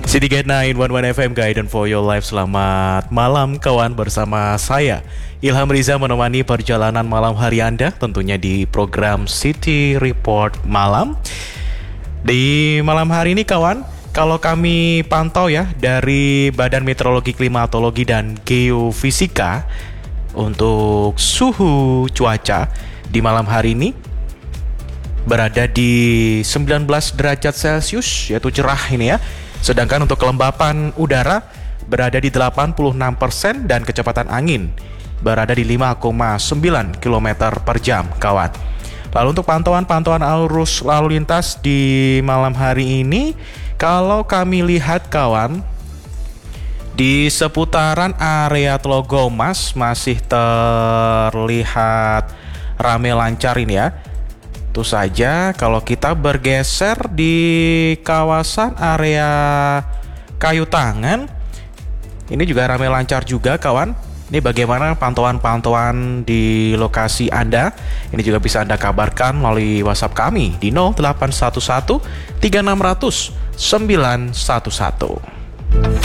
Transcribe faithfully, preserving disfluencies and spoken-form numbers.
City Gate sembilan satu satu F M Guidance for Your Life. Selamat malam kawan, bersama saya Ilham Riza menemani perjalanan malam hari Anda, tentunya di program City Report Malam. Di malam hari ini kawan, kalau kami pantau ya dari Badan Meteorologi, Klimatologi dan Geofisika, untuk suhu cuaca di malam hari ini berada di sembilan belas derajat Celcius, yaitu cerah ini ya. Sedangkan untuk kelembapan udara berada di delapan puluh enam persen dan kecepatan angin berada di lima koma sembilan kilometer per jam kawan. Lalu untuk pantauan-pantauan arus lalu lintas di malam hari ini, kalau kami lihat kawan, di seputaran area Tlogomas masih terlihat rame lancar ini ya. Tentu saja kalau kita bergeser di kawasan area Kayu Tangan, ini juga ramai lancar juga kawan. Ini bagaimana pantauan-pantauan di lokasi Anda? Ini juga bisa Anda kabarkan melalui WhatsApp kami di nol delapan satu satu tiga enam nol nol sembilan satu satu.